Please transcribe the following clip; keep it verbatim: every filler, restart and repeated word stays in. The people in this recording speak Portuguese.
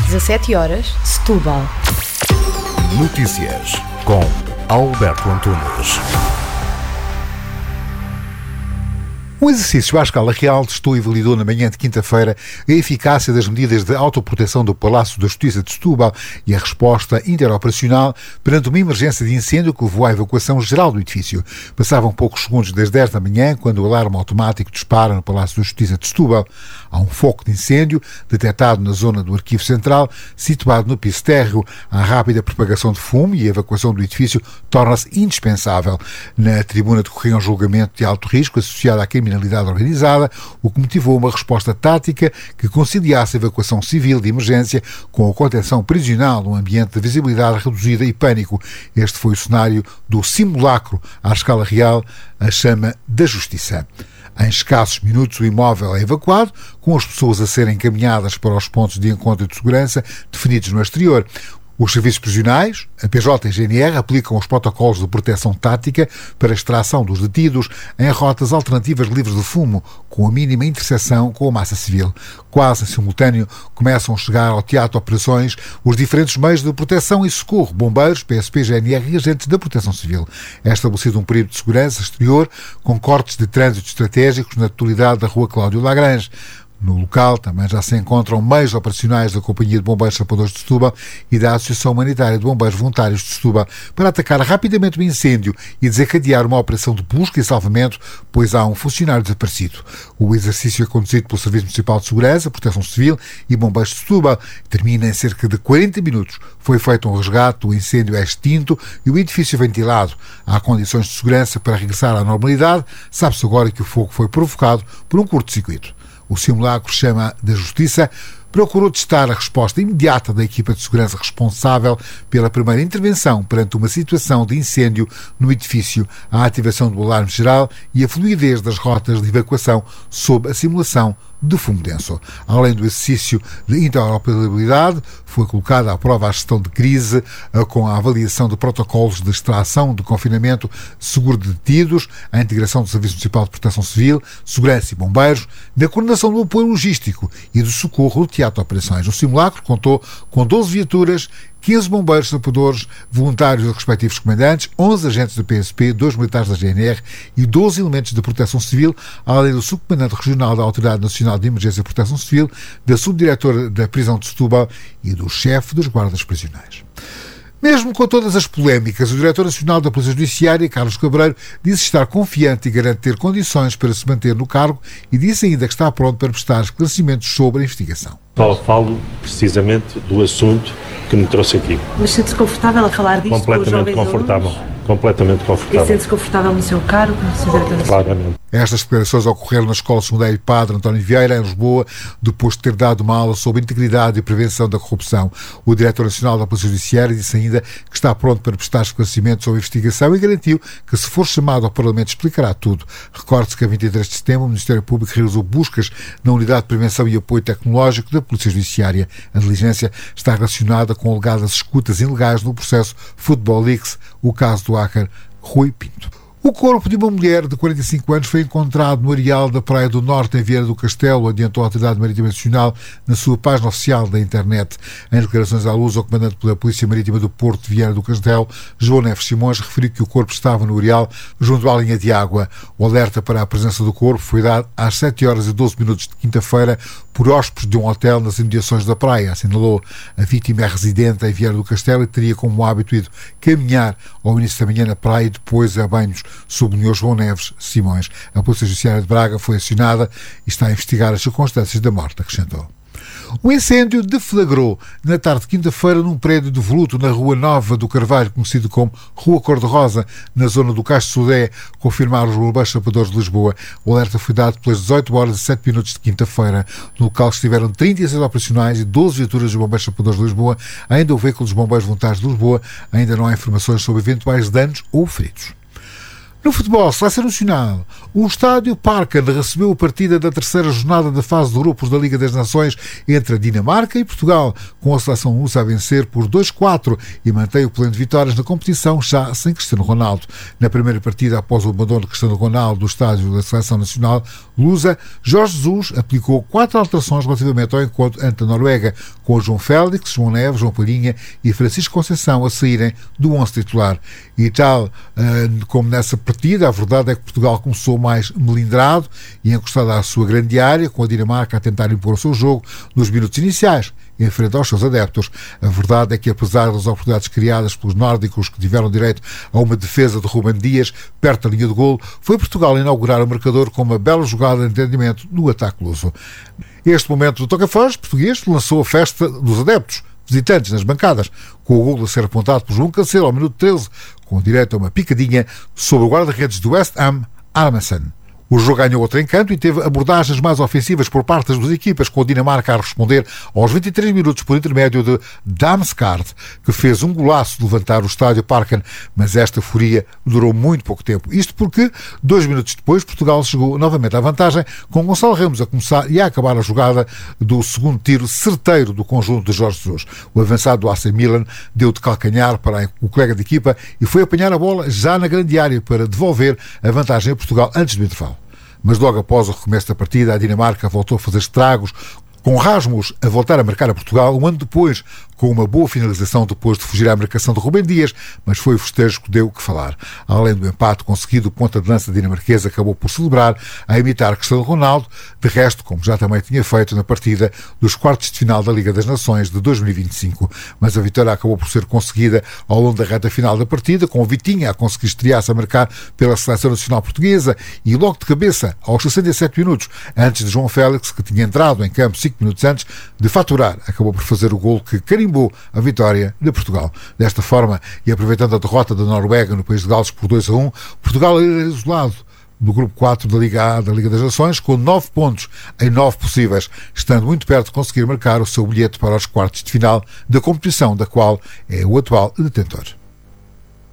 dezassete horas, Setúbal. Notícias com Alberto Antunes. Um exercício à escala real testou e validou na manhã de quinta-feira a eficácia das medidas de autoproteção do Palácio da Justiça de Setúbal e a resposta interoperacional perante uma emergência de incêndio que levou à evacuação geral do edifício. Passavam poucos segundos das dez da manhã quando o alarme automático dispara no Palácio da Justiça de Setúbal. Há um foco de incêndio detectado na zona do Arquivo Central, situado no piso térreo. A rápida propagação de fumo e a evacuação do edifício torna-se indispensável. Na tribuna decorria um julgamento de alto risco associado à criminalidade organizada, o que motivou uma resposta tática que conciliasse a evacuação civil de emergência com a contenção prisional num ambiente de visibilidade reduzida e pânico. Este foi o cenário do simulacro à escala real, a chama da Justiça. Em escassos minutos, o imóvel é evacuado, com as pessoas a serem encaminhadas para os pontos de encontro e de segurança definidos no exterior. Os serviços prisionais, a P J e a G N R, aplicam os protocolos de proteção tática para a extração dos detidos em rotas alternativas livres de fumo, com a mínima interseção com a massa civil. Quase em simultâneo, começam a chegar ao teatro de operações os diferentes meios de proteção e socorro, bombeiros, P S P, G N R e agentes da Proteção Civil. É estabelecido um período de segurança exterior, com cortes de trânsito estratégicos na totalidade da Rua Cláudio Lagrange. No local também já se encontram meios operacionais da Companhia de Bombeiros Sapadores de Setúbal e da Associação Humanitária de Bombeiros Voluntários de Setúbal para atacar rapidamente o incêndio e desencadear uma operação de busca e salvamento, pois há um funcionário desaparecido. O exercício é conduzido pelo Serviço Municipal de Segurança, Proteção Civil e Bombeiros de Setúbal. Termina em cerca de quarenta minutos. Foi feito um resgate, o incêndio é extinto e o edifício ventilado. Há condições de segurança para regressar à normalidade. Sabe-se agora que o fogo foi provocado por um curto-circuito. O simulacro chama da Justiça procurou testar a resposta imediata da equipa de segurança responsável pela primeira intervenção perante uma situação de incêndio no edifício, a ativação do alarme geral e a fluidez das rotas de evacuação sob a simulação de fumo denso. Além do exercício de interoperabilidade, foi colocada à prova a gestão de crise com a avaliação de protocolos de extração, de confinamento, seguro de detidos, a integração do Serviço Municipal de Proteção Civil, Segurança e Bombeiros, da coordenação do apoio logístico e do socorro do teatro de operações. O simulacro contou com doze viaturas, quinze bombeiros sapadores voluntários dos respectivos comandantes, onze agentes da P S P, dois militares da G N R e doze elementos da Proteção Civil, além do subcomandante regional da Autoridade Nacional de Emergência e Proteção Civil, da subdiretora da prisão de Setúbal e do chefe dos guardas prisionais. Mesmo com todas as polémicas, o Diretor Nacional da Polícia Judiciária, Carlos Cabreiro, disse estar confiante e garante ter condições para se manter no cargo e disse ainda que está pronto para prestar esclarecimentos sobre a investigação. Só falo precisamente do assunto que me trouxe aqui. Mas sente-se confortável a falar disto? Completamente confortável. Alunos? Completamente confortável. E sente-se confortável no seu cargo? No Claramente. Estas declarações ocorreram na Escola Secundária Padre António Vieira, em Lisboa, depois de ter dado uma aula sobre integridade e prevenção da corrupção. O Diretor Nacional da Polícia Judiciária disse ainda que está pronto para prestar esclarecimentos sobre a investigação e garantiu que, se for chamado ao Parlamento, explicará tudo. Recorde-se que a vinte e três de setembro o Ministério Público realizou buscas na Unidade de Prevenção e Apoio Tecnológico da Polícia Judiciária. A diligência está relacionada com alegadas escutas ilegais no processo Football Leaks, o caso do hacker Rui Pinto. O corpo de uma mulher de quarenta e cinco anos foi encontrado no areal da Praia do Norte, em Vieira do Castelo, adiantou a Autoridade Marítima Nacional na sua página oficial da internet. Em declarações à luz, o comandante da Polícia Marítima do Porto de Vieira do Castelo, João Neves Simões, referiu que o corpo estava no areal junto à linha de água. O alerta para a presença do corpo foi dado às sete horas e doze minutos de quinta-feira por hóspedes de um hotel nas imediações da praia, assinalou. A vítima é residente em Vieira do Castelo e teria como hábito ido caminhar ao início da manhã na praia e depois a banhos, sublinhou João Neves Simões. A Polícia Judiciária de Braga foi acionada e está a investigar as circunstâncias da morte, acrescentou. O incêndio deflagrou na tarde de quinta-feira num prédio de voluto na Rua Nova do Carvalho, conhecido como Rua Cor-de-Rosa, na zona do Cais de Sodré, confirmaram os bombeiros sapadores de Lisboa. O alerta foi dado pelas dezoito horas e sete minutos de quinta-feira. No local estiveram trinta e seis operacionais e doze viaturas dos bombeiros sapadores de Lisboa, ainda o veículo dos bombeiros voluntários de Lisboa. Ainda não há informações sobre eventuais danos ou feridos. No futebol, Seleção Nacional, o Estádio Parken recebeu a partida da terceira jornada da fase de grupos da Liga das Nações entre a Dinamarca e Portugal, com a seleção lusa a vencer por dois a quatro e mantém o pleno de vitórias na competição, já sem Cristiano Ronaldo. Na primeira partida, após o abandono de Cristiano Ronaldo do estádio da Seleção Nacional lusa, Jorge Jesus aplicou quatro alterações relativamente ao encontro ante a Noruega, com João Félix, João Neves, João Palhinha e Francisco Conceição a saírem do onze titular. E tal como nessa partida, a verdade é que Portugal começou mais melindrado e encostado à sua grande área, com a Dinamarca a tentar impor o seu jogo nos minutos iniciais, em frente aos seus adeptos. A verdade é que, apesar das oportunidades criadas pelos nórdicos, que tiveram direito a uma defesa de Rúben Dias perto da linha de golo, foi Portugal a inaugurar o marcador com uma bela jogada de entendimento no ataque luso. Este momento do toca-foz português lançou a festa dos adeptos visitantes nas bancadas, com o golo a ser apontado por João Cancelo ao minuto treze, com direito a uma picadinha sobre o guarda-redes do West Ham, Armason. O jogo ganhou outro encanto e teve abordagens mais ofensivas por parte das duas equipas, com a Dinamarca a responder aos vinte e três minutos por intermédio de Damsgaard, que fez um golaço de levantar o estádio Parken, mas esta furia durou muito pouco tempo. Isto porque, dois minutos depois, Portugal chegou novamente à vantagem, com Gonçalo Ramos a começar e a acabar a jogada do segundo tiro certeiro do conjunto de Jorge Jesus. O avançado do A C Milan deu de calcanhar para o colega de equipa e foi apanhar a bola já na grande área para devolver a vantagem a Portugal antes do intervalo. Mas logo após o recomeço da partida, a Dinamarca voltou a fazer estragos, com Rasmus a voltar a marcar a Portugal um ano depois, com uma boa finalização depois de fugir à marcação de Rúben Dias, mas foi o festejo que deu o que falar. Além do empate conseguido, o ponta de lança dinamarquesa acabou por celebrar a imitar Cristiano Ronaldo, de resto, como já também tinha feito na partida dos quartos de final da Liga das Nações de dois mil e vinte e cinco. Mas a vitória acabou por ser conseguida ao longo da reta final da partida, com o Vitinha a conseguir estrear-se a marcar pela Seleção Nacional Portuguesa e logo de cabeça, aos sessenta e sete minutos, antes de João Félix, que tinha entrado em campo cinco minutos antes de faturar, acabou por fazer o golo que carimbou a vitória de Portugal. Desta forma, e aproveitando a derrota da Noruega no País de Gales por dois a um, Portugal era isolado do grupo quatro da Liga A da Liga das Nações, com nove pontos em nove possíveis, estando muito perto de conseguir marcar o seu bilhete para os quartos de final da competição, da qual é o atual detentor.